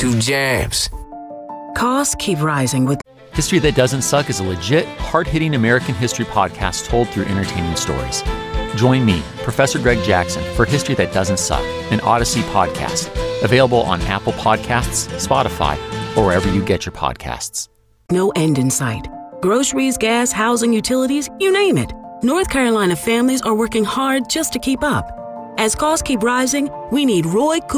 2 jams. Costs keep rising with History That Doesn't Suck is a legit, hard-hitting American history podcast told through entertaining stories. Join me, Professor Greg Jackson, for History That Doesn't Suck, an Odyssey podcast. Available on Apple Podcasts, Spotify, or wherever you get your podcasts. no end in sight. Groceries, gas, housing, utilities, you name it. North Carolina families are working hard just to keep up. As costs keep rising, we need Roy